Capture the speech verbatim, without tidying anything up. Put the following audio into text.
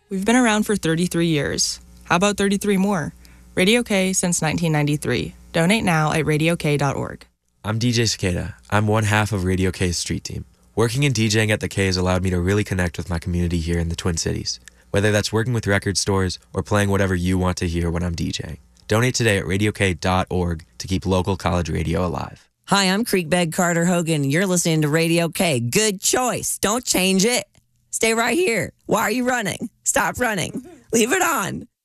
We've been around for thirty-three years. How about thirty-three more? Radio K since nineteen ninety-three. Donate now at radio k dot org. I'm D J Cicada. I'm one half of Radio K's street team. Working and DJing at the K has allowed me to really connect with my community here in the Twin Cities, whether that's working with record stores or playing whatever you want to hear when I'm DJing. Donate today at radio k dot org to keep local college radio alive. Hi, I'm Creekbed Carter Hogan. You're listening to Radio K. Good choice. Don't change it. Stay right here. Why are you running? Stop running. Leave it on.